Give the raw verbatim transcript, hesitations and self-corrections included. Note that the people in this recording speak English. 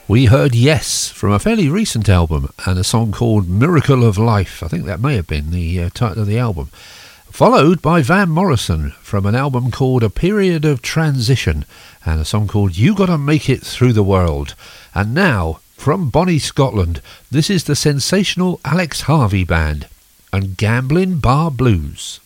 We heard Yes from a fairly recent album and a song called Miracle of Life. I think that may have been the uh, title of the album. Followed by Van Morrison from an album called A Period of Transition and a song called You Gotta Make It Through the World. And now, from Bonnie, Scotland, this is the sensational Alex Harvey Band and Gamblin' Bar Blues.